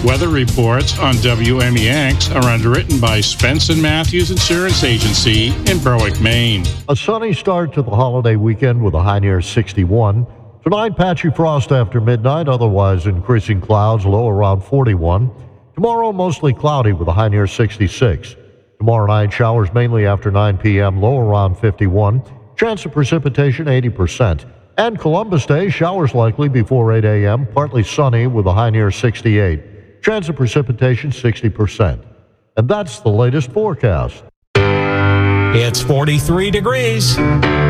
Weather reports on WMEX are underwritten by Spence & Matthews Insurance Agency in Berwick, Maine. A sunny start to the holiday weekend with a high near 61. Tonight, patchy frost after midnight, otherwise increasing clouds, low around 41. Tomorrow, mostly cloudy with a high near 66. Tomorrow night, showers mainly after 9 p.m., low around 51. Chance of precipitation, 80%. And Columbus Day, showers likely before 8 a.m., partly sunny with a high near 68. Chance of precipitation, 60%. And that's the latest forecast. It's 43 degrees.